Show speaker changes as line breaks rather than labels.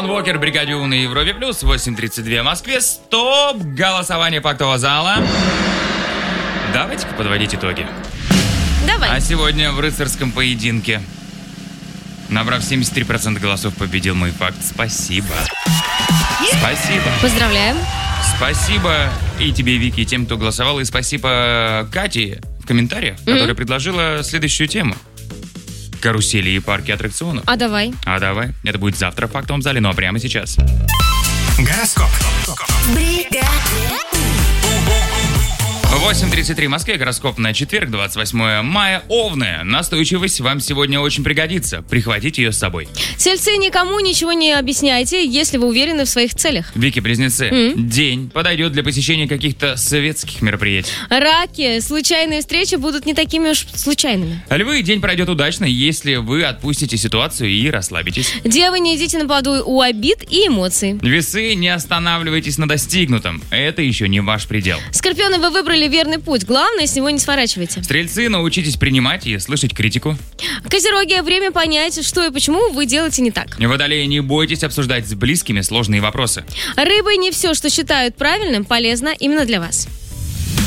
Алан Уокер, Бригадион на Европе Плюс, 8:32 в Москве. Стоп! Голосование фактового зала. Давайте-ка подводить итоги.
Давай.
А сегодня в рыцарском поединке, набрав 73% голосов, победил мой факт. Спасибо. Спасибо.
Поздравляем.
Спасибо и тебе, Вики, и тем, кто голосовал. И спасибо Кате в комментариях, которая предложила следующую тему. Карусели и парки аттракционов.
А давай.
Это будет завтра в фактовом зале, ну а прямо сейчас.
Гороскоп.
8:33 в Москве, гороскоп на четверг, 28 мая. Овны, настойчивость вам сегодня очень пригодится. Прихватите ее с собой.
Тельцы, никому ничего не объясняйте, если вы уверены в своих целях.
Вики, близнецы, день подойдет для посещения каких-то советских мероприятий.
Раки, случайные встречи будут не такими уж случайными.
Львы, день пройдет удачно, если вы отпустите ситуацию и расслабитесь.
Девы, не идите на поводу у обид и эмоций.
Весы, не останавливайтесь на достигнутом. Это еще не ваш предел.
Скорпионы, вы выбрали верный путь. Главное, с него не сворачивайте.
Стрельцы, научитесь принимать и слышать критику.
Козероги, время понять, что и почему вы делаете не так.
Водолеи, не бойтесь обсуждать с близкими сложные вопросы.
Рыбы, не все, что считают правильным, полезно именно для вас.